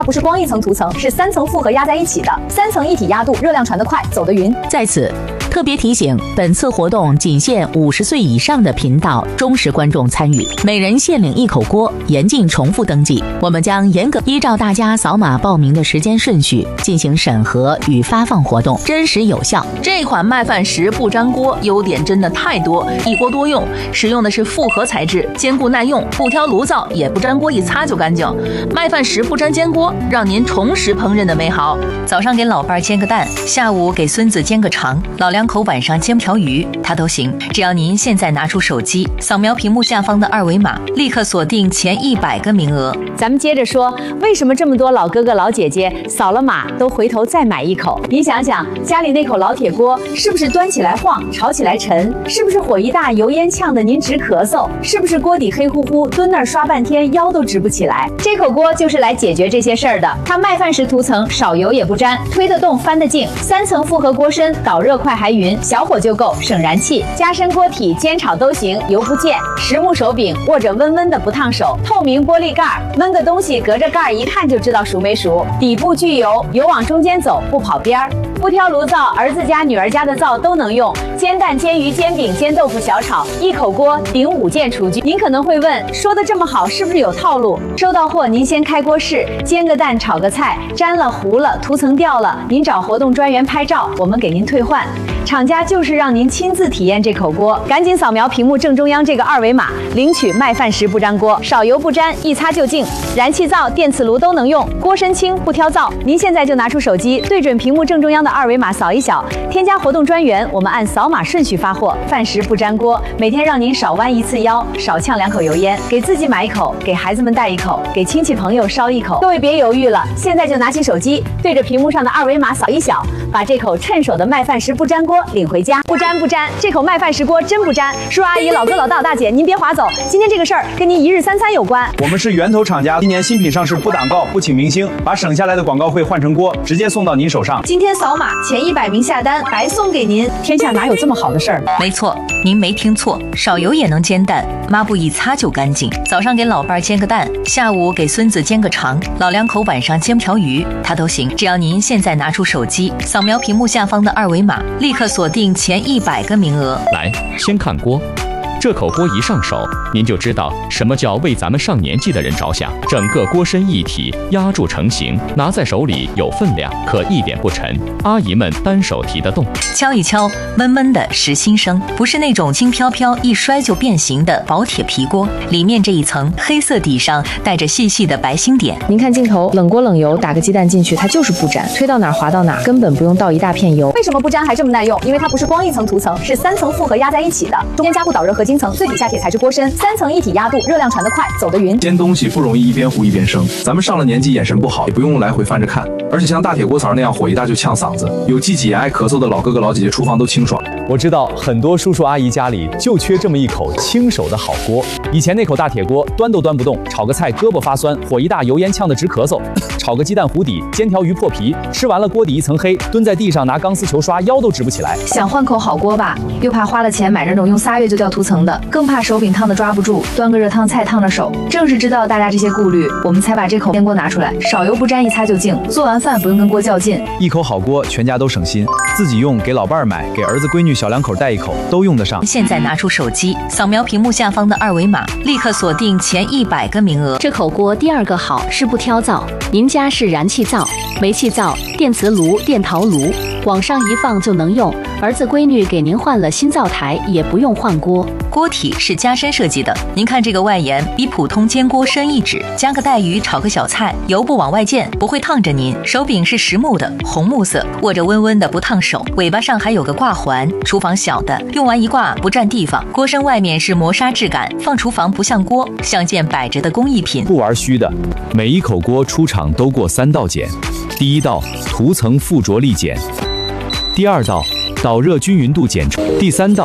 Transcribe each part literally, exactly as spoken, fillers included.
它不是光一层涂层，是三层复合压在一起的，三层一体压度，热量传得快，走得匀。 在此特别提醒，本次活动仅限五十岁以上的频道忠实观众参与，每人限领一口锅，严禁重复登记。我们将严格依照大家扫码报名的时间顺序进行审核与发放活动，真实有效。 这款麦饭石不粘锅优点真的太多，一锅多用，使用的是复合材质，坚固耐用，不挑炉灶，也不粘锅，一擦就干净。麦饭石不粘煎锅，让您重拾烹饪的美好。早上给老伴煎个蛋，下午给孙子煎个肠，老两口晚上煎条鱼，它都行。只要您现在拿出手机，扫描屏幕下方的二维码，立刻锁定前一百个名额。 咱们接着说，为什么这么多老哥哥老姐姐扫了码都回头再买一口？您想想，家里那口老铁锅是不是端起来晃，炒起来沉？是不是火一大，油烟呛得您直咳嗽？是不是锅底黑乎乎，蹲那儿刷半天腰都直不起来？这口锅就是来解决这些事儿的。它麦饭石涂层，少油也不粘，推得动翻得净，三层复合锅身，导热快还匀，小火就够，省燃气。加深锅体煎炒都行，油不溅。实木手柄，握着温温的不烫手。透明玻璃盖儿，焖个东西隔着盖儿一看就知道熟没熟。底部聚油，油往中间走，不跑边儿。不挑炉灶，儿子家女儿家的灶都能用。煎蛋、煎鱼、煎饼、煎豆腐、小炒，一口锅顶五件厨具。您可能会问，说的这么好，是不是有套路？收到货您先开锅试，煎个蛋，炒个菜，粘了糊了，涂层掉了，您找活动专员拍照，我们给您退换。厂家就是让您亲自体验这口锅，赶紧扫描屏幕正中央这个二维码，领取麦饭石不粘锅，少油不粘，一擦就净，燃气灶、电磁炉都能用，锅身轻不挑灶。您现在就拿出手机，对准屏幕正中央的二维码扫一扫，添加活动专员，我们按扫码顺序发货。饭石不粘锅，每天让您少弯一次腰，少呛两口油烟，给自己买一口，给孩子们带一口，给亲戚朋友烧一口。各位别犹豫了，现在就拿起手机，对着屏幕上的二维码扫一扫，把这口趁手的麦饭石不粘锅领回家。不粘不粘，这口麦饭石锅真不粘。叔叔阿姨、老哥老大大姐，您别划走，今天这个事儿跟您一日三餐有关。 我们是源头厂家，今年新品上市不打告不请明星，把省下来的广告费换成锅，直接送到您手上。 今天扫码前一百名下单，白送给您。天下哪有这么好的事儿？ 没错，您没听错，少油也能煎蛋，抹布一擦就干净。早上给老伴煎个蛋，下午给孙子煎个肠，老两口晚上煎条鱼，它都行。只要您现在拿出手机，扫描屏幕下方的二维码，立刻锁定前一百个名额。 来，先看锅。这口锅一上手，您就知道什么叫为咱们上年纪的人着想。整个锅身一体，压铸成型，拿在手里有分量，可一点不沉。阿姨们单手提得动。 敲一敲，闷闷的实心声，不是那种轻飘飘一摔就变形的薄铁皮锅。里面这一层黑色底上带着细细的白星点。 您看镜头，冷锅冷油，打个鸡蛋进去，它就是不粘，推到哪儿滑到哪儿，根本不用倒一大片油。 为什么不粘还这么耐用？因为它不是光一层涂层，是三层复合压在一起的，中间加固导热合金层，最底下铁材质锅身，三层一体压度，热量传得快，走得匀。 煎东西不容易一边糊一边生，咱们上了年纪眼神不好，也不用来回翻着看，而且像大铁锅槽那样火一大就呛嗓子，有积极也爱咳嗽的老哥哥老姐姐厨房都清爽。 我知道很多叔叔阿姨家里就缺这么一口轻手的好锅，以前那口大铁锅端都端不动，炒个菜胳膊发酸，火一大油烟呛得直咳嗽，炒个鸡蛋糊底，煎条鱼破皮，吃完了锅底一层黑，蹲在地上拿钢丝球刷腰都直不起来。 想换口好锅吧，又怕花了钱买那种用仨月就掉涂层的，更怕手柄烫的抓不住，端个热汤菜烫着手。正是知道大家这些顾虑，我们才把这口煎锅拿出来，少油不沾，一擦就净，做完饭不用跟锅较劲。 一口好锅，全家都省心，自己用，给老伴儿买，给儿子闺女小两口带一口，都用得上。 现在拿出手机，扫描屏幕下方的二维码，立刻锁定前一百个名额。 这口锅第二个好是不挑灶，您家是燃气灶、煤气灶、电磁炉、电陶炉，往上一放就能用。儿子闺女给您换了新灶台，也不用换锅。 锅体是加深设计的，您看这个外沿比普通煎锅深一指，加个带鱼炒个小菜，油不往外溅，不会烫着您。手柄是实木的，红木色，握着温温的不烫手。尾巴上还有个挂环，厨房小的，用完一挂不占地方。锅身外面是磨砂质感，放厨房不像锅，像件摆着的工艺品。 不玩虚的，每一口锅出厂都过三道检。第一道涂层附着力检，第二道导热均匀度检测，第三道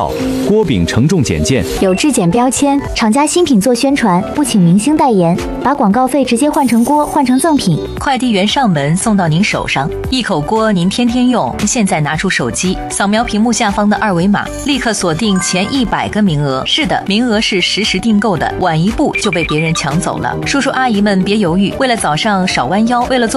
锅饼承重简健， 有质检标签，厂家新品做宣传，不请明星代言，把广告费直接换成锅，换成赠品， 快递员上门送到您手上。一口锅您天天用，现在拿出手机，扫描屏幕下方的二维码，立刻锁定前一百个名额。是的，名额是实时订购的，晚一步就被别人抢走了。叔叔阿姨们别犹豫，为了早上少弯腰，为了做